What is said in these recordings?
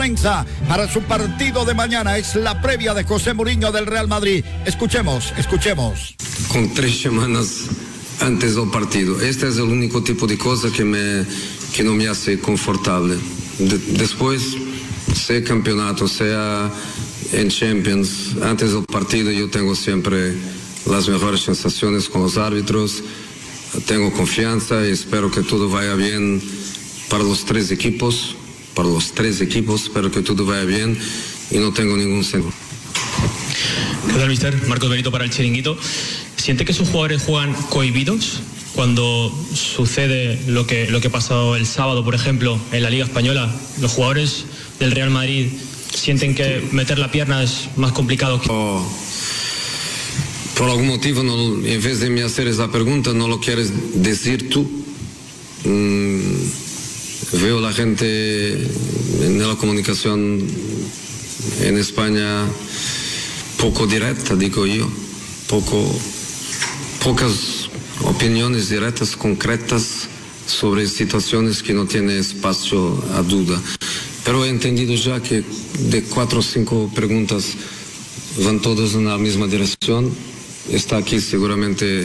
prensa para su partido de mañana. Es la previa de José Mourinho del Real Madrid. Escuchemos. Con 3 semanas antes del partido. Este es el único tipo de cosa que no me hace confortable. Después, sea campeonato, sea en Champions, antes del partido yo tengo siempre las mejores sensaciones con los árbitros, tengo confianza y espero que todo vaya bien para los 3 equipos, espero que todo vaya bien y no tengo ningún sentido. ¿Qué tal, mister? Marcos Benito para El Chiringuito. ¿Siente que sus jugadores juegan cohibidos cuando sucede lo que pasó el sábado, por ejemplo, en la Liga Española? Los jugadores del Real Madrid sienten que meter la pierna es más complicado. Por algún motivo, en vez de me hacer esa pregunta, no lo quieres decir tú. Veo la gente en la comunicación en España poco directa, digo yo, pocas opiniones directas, concretas sobre situaciones que no tienen espacio a duda. Pero he entendido ya que de 4 o 5 preguntas van todas en la misma dirección. Está aquí seguramente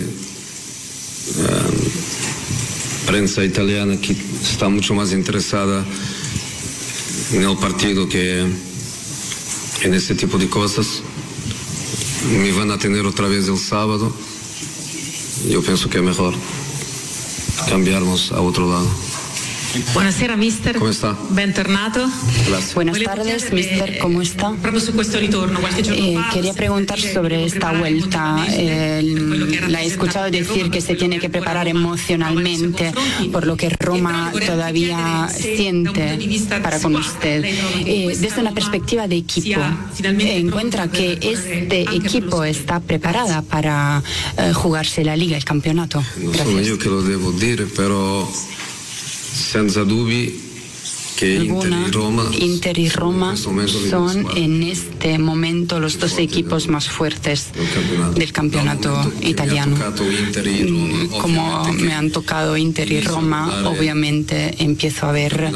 prensa italiana que está mucho más interesada en el partido que en ese tipo de cosas. Me van a tener otra vez el sábado. Yo pienso que es mejor cambiarnos a otro lado. Buonasera mister. ¿Cómo está? Bentornato. Gracias. Buenas tardes, mister, ¿cómo está? Proprio su questo ritorno, qualche giorno fa. Quería preguntar sobre esta vuelta. La he escuchado decir que se tiene que preparar emocionalmente por lo que Roma todavía siente para con usted. Desde una perspectiva de equipo, ¿encuentra que este equipo está preparada para jugarse la Liga, el campeonato? No sono io che lo devo dire, però senza dubbi que Inter y Roma son en este momento los 2 equipos más fuertes del campeonato italiano. Como me han tocado Inter y Roma, obviamente empiezo a ver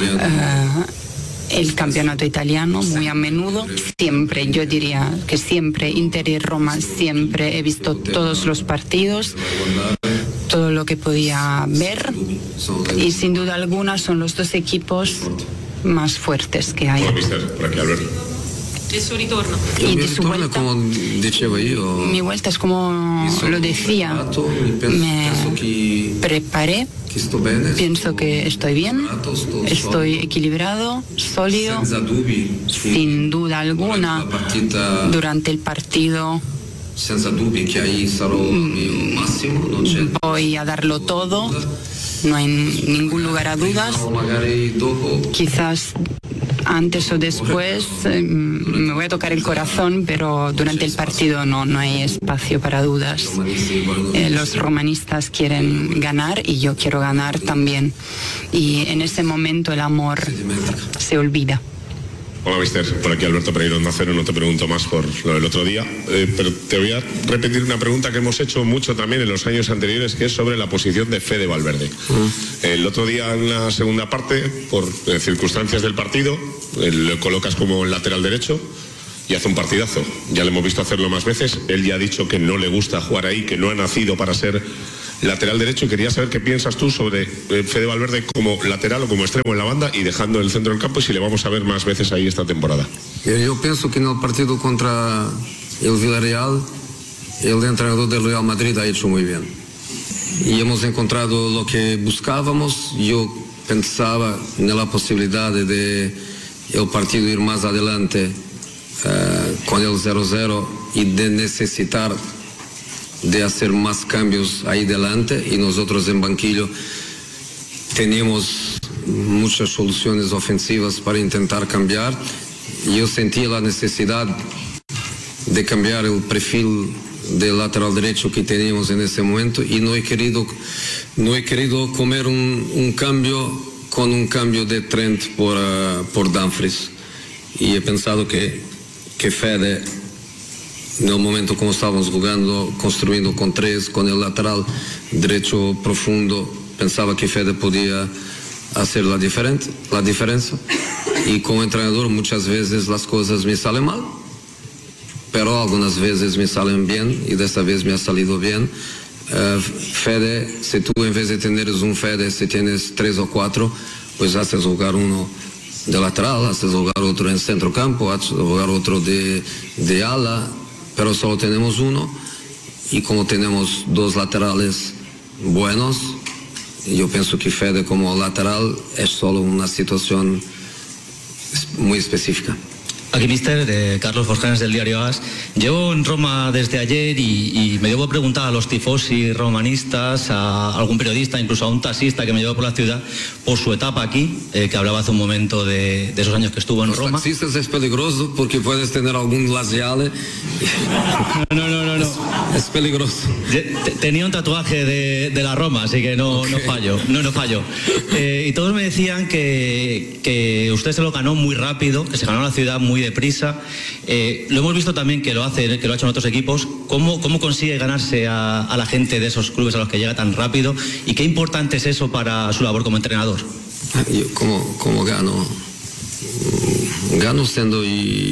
el campeonato italiano muy a menudo, siempre, yo diría que siempre, Inter y Roma, siempre he visto todos los partidos, todo lo que podía ver, y sin duda alguna son los 2 equipos más fuertes que hay. Hola, mister, por aquí Alberto. De su ritorno. Y de su vuelta, como diceva io, mi vuelta es como lo decía, me preparé, pienso que estoy bien, estoy equilibrado, sólido, sin duda alguna, durante el partido voy a darlo todo, no hay ningún lugar a dudas. Quizás antes o después me voy a tocar el corazón, pero durante el partido no hay espacio para dudas. Los romanistas quieren ganar y yo quiero ganar también. Y en ese momento el amor se olvida. Hola, mister, por aquí Alberto Pereiro, Onda Cero. No te pregunto más por lo del otro día, pero te voy a repetir una pregunta que hemos hecho mucho también en los años anteriores, que es sobre la posición de Fede Valverde. El otro día, en la segunda parte, por circunstancias del partido, lo colocas como lateral derecho y hace un partidazo. Ya le hemos visto hacerlo más veces. Él ya ha dicho que no le gusta jugar ahí, que no ha nacido para ser lateral derecho, y quería saber qué piensas tú sobre Fede Valverde como lateral o como extremo en la banda y dejando el centro del campo, y si le vamos a ver más veces ahí esta temporada. Yo pienso que en el partido contra el Villarreal, el entrenador del Real Madrid ha hecho muy bien. Y hemos encontrado lo que buscábamos. Yo pensaba en la posibilidad de el partido ir más adelante con el 0-0 y de necesitar de hacer más cambios ahí delante, y nosotros en banquillo teníamos muchas soluciones ofensivas para intentar cambiar. Yo sentí la necesidad de cambiar el perfil del lateral derecho que teníamos en ese momento, y no he querido comer un cambio con un cambio de Trent por Dumfries, y he pensado que Fede, en el momento como estábamos jugando, construyendo con 3, con el lateral derecho profundo, pensaba que Fede podía hacer la diferencia. Y como entrenador muchas veces las cosas me salen mal, pero algunas veces me salen bien y de esta vez me ha salido bien. Fede, si tú en vez de tener un Fede, si tienes 3 o 4, pues haces jugar uno de lateral, haces jugar otro en centro campo, haces jugar otro de ala, pero solo tenemos uno, y como tenemos 2 laterales buenos, yo pienso que Fede como lateral es solo una situación muy específica. Aquí, mister, Carlos Forjanes del diario AS. Llevo en Roma desde ayer y me debo preguntar a los tifosi romanistas, a algún periodista, incluso a un taxista que me llevó por la ciudad, por su etapa aquí, que hablaba hace un momento de esos años que estuvo en Roma. Los taxistas es peligroso porque puedes tener algún laziale. No. Es peligroso. Tenía un tatuaje de la Roma, así que no fallo. Y todos me decían que usted se lo ganó muy rápido, que se ganó la ciudad muy deprisa. Lo hemos visto también que lo ha hecho en otros equipos. ¿Cómo consigue ganarse a la gente de esos clubes a los que llega tan rápido? ¿Y qué importante es eso para su labor como entrenador? ¿Cómo gano? Gano siendo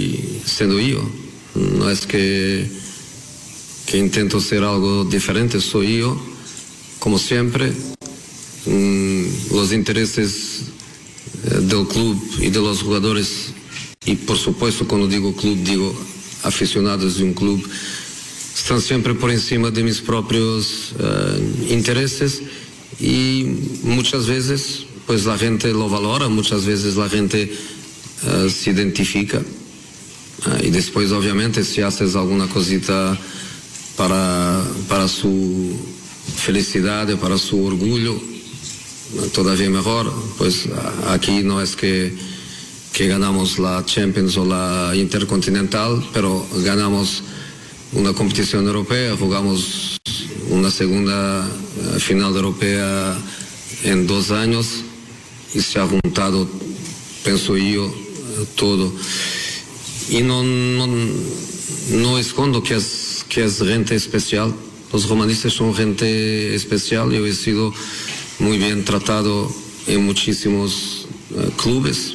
yo. No es que intento ser algo diferente, soy yo, como siempre. Los intereses del club y de los jugadores, y por supuesto cuando digo club digo aficionados de un club, están siempre por encima de mis propios intereses, y muchas veces pues la gente lo valora, muchas veces la gente se identifica, y después obviamente si haces alguna cosita para su felicidad, para su orgullo, todavía mejor. Pues aquí no es que ganamos la Champions o la Intercontinental, pero ganamos una competición europea, jugamos una segunda final europea en 2 años, y se ha juntado, pienso yo, todo. Y no escondo que es gente especial. Los romanistas son gente especial. Yo he sido muy bien tratado en muchísimos clubes,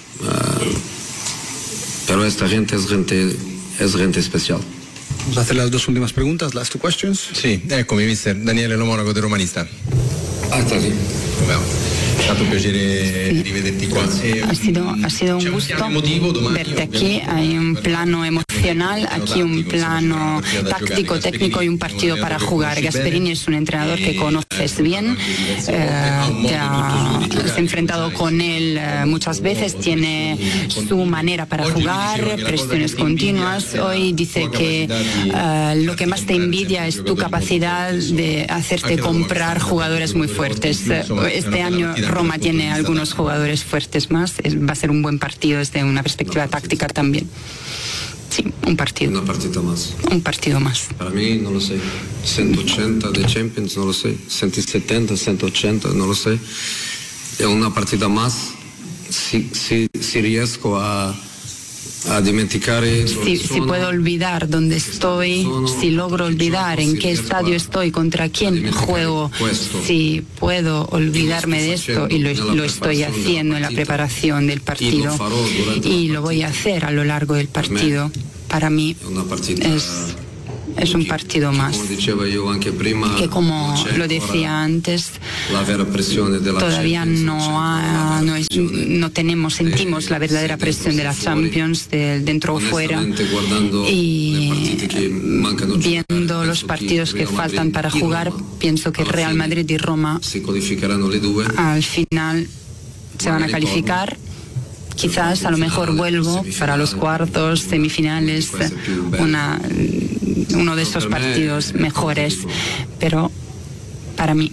pero esta gente es gente especial. Vamos a hacer las 2 últimas preguntas, last 2 questions. Sì, eccomi mister, Daniele Lo Monaco del Romanista. Está bien. È stato un piacere rivederti qua. Ha sido un gusto verte aquí. Hay un plano emocional, aquí un plano táctico, técnico y un partido para jugar. Gasperini es un entrenador que conoces bien, te has enfrentado con él muchas veces, tiene su manera para jugar, presiones continuas. Hoy dice que lo que más te envidia es tu capacidad de hacerte comprar jugadores muy fuertes. Este año Roma tiene algunos jugadores fuertes más. Va a ser un buen partido desde una perspectiva táctica también. Sí, un partido. Una partida más. Un partido más. Para mí, no lo sé. 180 de Champions, no lo sé. 170, 180, no lo sé. Es una partida más. Si riesco a dimenticar si puedo olvidar dónde estoy, si logro olvidar en qué estadio estoy, contra quién juego, si puedo olvidarme de esto, y lo estoy haciendo en la preparación del partido y lo voy a hacer a lo largo del partido, para mí es un partido más, que como lo decía antes, todavía sentimos la verdadera presión de la Champions, de dentro o fuera, y viendo los partidos que faltan para jugar, pienso que Real Madrid y Roma al final se van a calificar. Quizás a lo mejor vuelvo para los cuartos, semifinales, uno de esos partidos mejores, pero para mí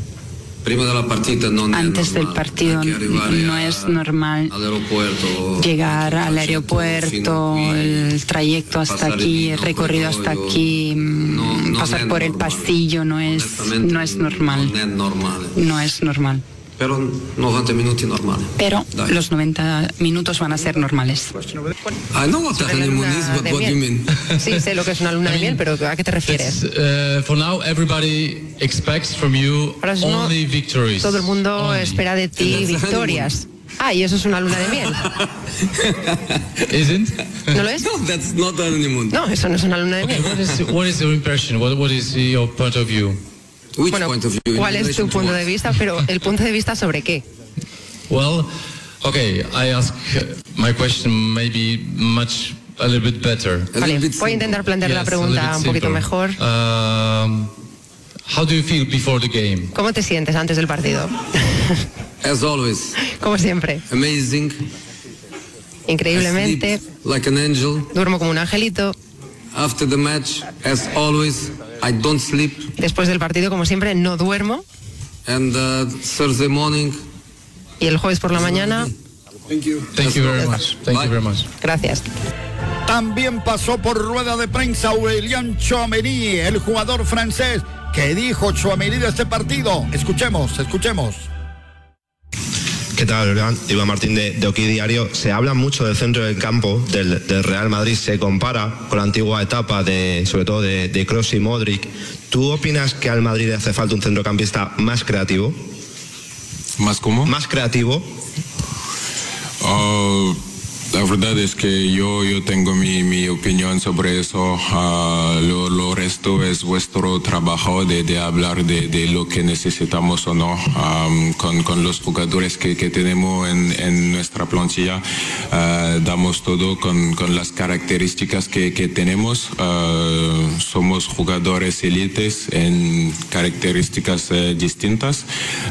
antes del partido no es normal llegar al aeropuerto, el trayecto hasta aquí, el recorrido hasta aquí, pasar por el pasillo, no es normal. No es normal. Pero 90 minutos normales. Pero los 90 minutos van a ser normales. I know what the honeymoon is, but what do you mean? Sí, sé lo que es una luna de miel, pero ¿a qué te refieres? For now, everybody expects from you only victories. Todo el mundo espera de ti victorias. Ah, y eso es una luna de miel. Isn't? ¿No lo es? No, that's not an honeymoon. No, eso no es una luna de miel. What is your impression? What is your point of view? Which Bueno, point of view? ¿cuál es tu punto de vista? Pero el punto de vista sobre qué. Well, okay, I ask my question maybe a little bit better. Vale, voy a intentar plantear la pregunta un poquito mejor. How do you feel before the game? ¿Cómo te sientes antes del partido? As always. Como siempre. Amazing. Increíblemente. I sleep like an angel. Duermo como un angelito. After the match, as always, I don't sleep. Después del partido, como siempre, no duermo. And Thursday morning. Y el jueves por la mañana. Thank you very much. Thank you very much. Gracias. También pasó por rueda de prensa Aurélien Tchouaméni, el jugador francés. ¿Qué dijo Tchouaméni de este partido? Escuchemos. ¿Qué tal, Iván Martín de Oki Diario? Se habla mucho del centro del campo del Real Madrid, se compara con la antigua etapa sobre todo de Kroos y Modric. ¿Tú opinas que al Madrid le hace falta un centrocampista más creativo? ¿Más cómo? Más creativo. La verdad es que yo tengo mi opinión sobre eso. Lo resto es vuestro trabajo de hablar de lo que necesitamos o no. Con los jugadores que tenemos en nuestra plantilla, damos todo con las características que tenemos. Somos jugadores élites en características distintas.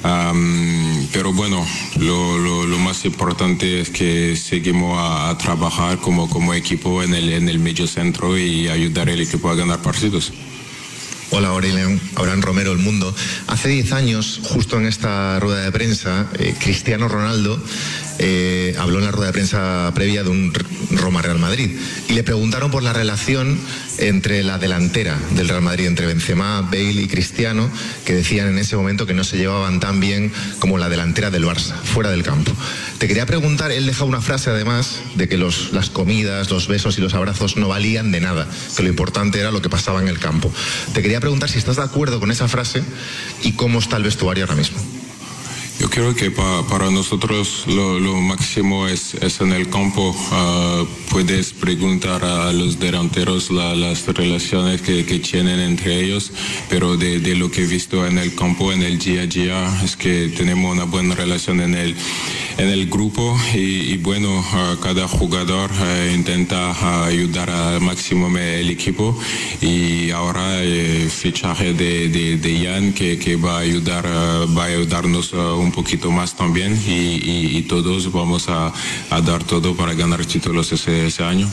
Pero bueno, lo más importante es que seguimos a trabajar como equipo en el medio centro y ayudar al equipo a ganar partidos. Hola Aurélien, Abraham Romero, El Mundo. Hace 10 años, justo en esta rueda de prensa, Cristiano Ronaldo habló en la rueda de prensa previa de un Roma-Real Madrid y le preguntaron por la relación entre la delantera del Real Madrid, entre Benzema, Bale y Cristiano, que decían en ese momento que no se llevaban tan bien como la delantera del Barça, fuera del campo. Te quería preguntar, él dejó una frase además de que las comidas, los besos y los abrazos no valían de nada, que lo importante era lo que pasaba en el campo. Te quería preguntar si estás de acuerdo con esa frase y cómo está el vestuario ahora mismo. Yo creo que para nosotros lo máximo es en el campo. Puedes preguntar a los delanteros las relaciones que tienen entre ellos, pero de lo que he visto en el campo, en el día a día, es que tenemos una buena relación en el grupo y bueno, cada jugador intenta ayudar al máximo el equipo y ahora el fichaje de Jan que va a ayudarnos un poquito más también y todos vamos a dar todo para ganar títulos ese año.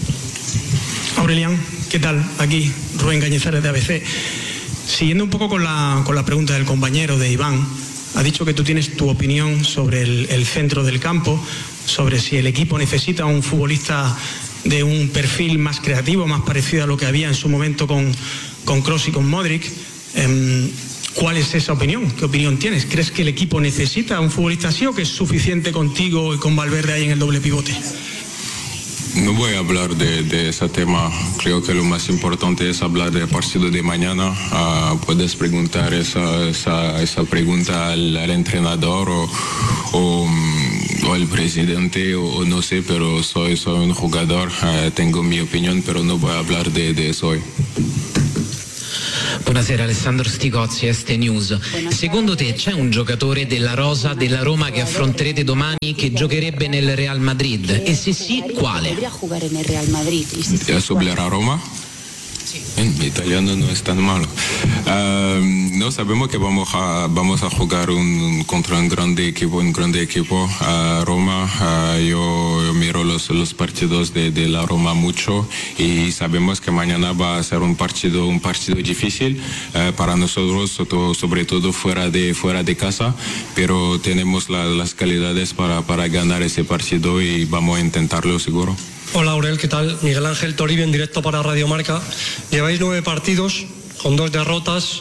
Aurélien, ¿qué tal? Aquí Rubén Cañizares de ABC. Siguiendo un poco con la pregunta del compañero de Iván, ha dicho que tú tienes tu opinión sobre el centro del campo, sobre si el equipo necesita un futbolista de un perfil más creativo, más parecido a lo que había en su momento con Kroos y con Modric. ¿Cuál es esa opinión? ¿Qué opinión tienes? ¿Crees que el equipo necesita un futbolista así o que es suficiente contigo y con Valverde ahí en el doble pivote? No voy a hablar de ese tema. Creo que lo más importante es hablar del partido de mañana. Puedes preguntar esa pregunta al entrenador o al presidente o no sé, pero soy un jugador, tengo mi opinión, pero no voy a hablar de eso hoy. Buonasera, Alessandro Sticozzi, ST News. Secondo te c'è un giocatore della rosa della Roma che affronterete domani che giocherebbe nel Real Madrid? E se sì, quale? ¿Sobre la Roma? Mi italiano no es tan malo. No sabemos que vamos a jugar contra un grande equipo. Roma, yo miro los partidos de la Roma mucho y sabemos que mañana va a ser un partido difícil para nosotros, sobre todo fuera de casa, pero tenemos las calidades para ganar ese partido y vamos a intentarlo seguro. Hola Aurel, ¿qué tal? Miguel Ángel Toribio en directo para Radio Marca. Lleváis 9 partidos con 2 derrotas.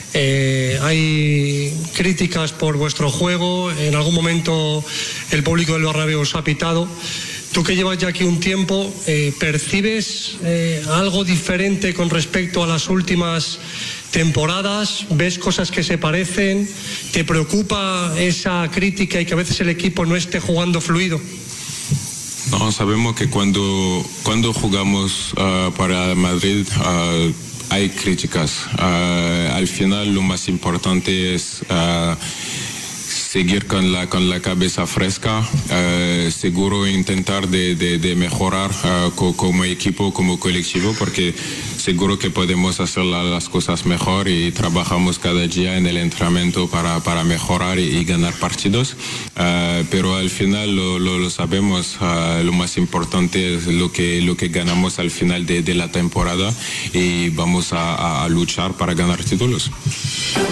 Hay críticas por vuestro juego. En algún momento el público del Bernabéu os ha pitado. tú que llevas ya aquí un tiempo, ¿percibes algo diferente con respecto a las últimas temporadas? ¿Ves cosas que se parecen? ¿Te preocupa esa crítica y que a veces el equipo no esté jugando fluido? No, sabemos que cuando jugamos para Madrid hay críticas. Al final lo más importante es seguir con la cabeza fresca, seguro intentar de mejorar como equipo, como colectivo, porque seguro que podemos hacer las cosas mejor y trabajamos cada día en el entrenamiento para mejorar y ganar partidos, pero al final lo sabemos, lo más importante es lo que ganamos al final de la temporada y vamos a luchar para ganar títulos.